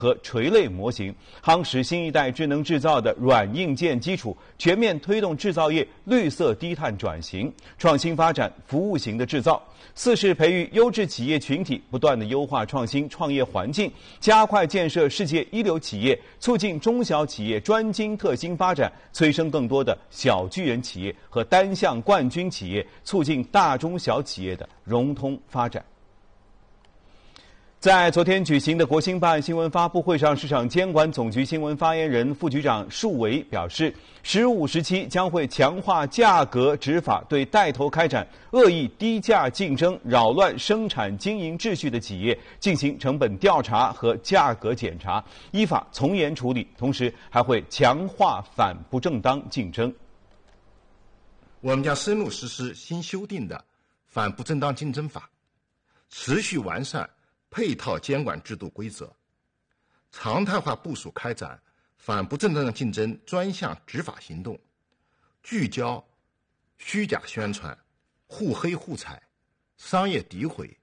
和垂类模型，夯实新一代智能制造的软硬件基础，全面推动制造业绿色低碳转型，创新发展服务型的制造。四是培育优质企业群体，不断的优化创新创业环境，加快建设世界一流企业，促进中小企业专精特新发展，催生更多的小巨人企业和单项冠军企业，促进大中小企业的融通发展。在昨天举行的国新办新闻发布会上，市场监管总局新闻发言人、副局长束维表示，“15、17”将会强化价格执法，对带头开展恶意低价竞争、扰乱生产经营秩序的企业进行成本调查和价格检查，依法从严处理。同时，还会强化反不正当竞争。 我们将深入实施新修订的反不正当竞争法，持续完善配套监管制度规则，常态化部署开展反不正当竞争专项执法行动，聚焦虚假宣传、互黑互踩、商业诋毁、